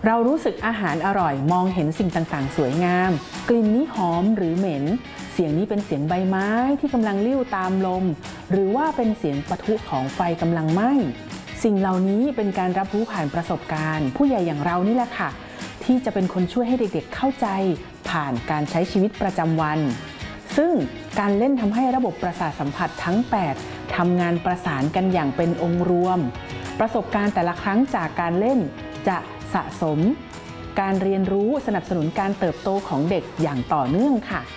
เรารู้สึกอาหารอร่อยมองเห็นสิ่งต่างๆสวยงามกลิ่นนี้หอมหรือเหม็นเสียงนี้เป็นเสียงใบไม้ที่กำลังลิ้วตามลมหรือว่าเป็นเสียงปะทุของไฟกำลังไหม้สิ่งเหล่านี้เป็นการรับรู้ผ่านประสบการณ์ผู้ใหญ่อย่างเรานี่แหละค่ะที่จะเป็นคนช่วยให้เด็กๆเข้าใจผ่านการใช้ชีวิตประจำวันซึ่งการเล่นทำให้ระบบประสาทสัมผัสทั้ง8ทำงานประสานกันอย่างเป็นองค์รวมประสบการณ์แต่ละครั้งจากการเล่นจะสะสมการเรียนรู้สนับสนุนการเติบโตของเด็กอย่างต่อเนื่องค่ะ